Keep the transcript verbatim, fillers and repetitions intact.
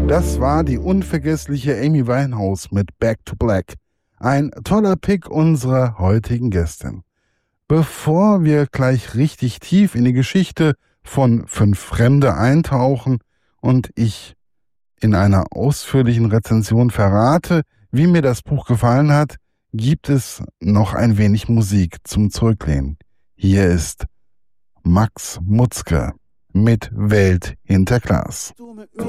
Das war die unvergessliche Amy Winehouse mit Back to Black. Ein toller Pick unserer heutigen Gästin. Bevor wir gleich richtig tief in die Geschichte von Fünf Fremde eintauchen und ich in einer ausführlichen Rezension verrate, wie mir das Buch gefallen hat, gibt es noch ein wenig Musik zum Zurücklehnen. Hier ist Max Mutzke mit Welt hinter Glas.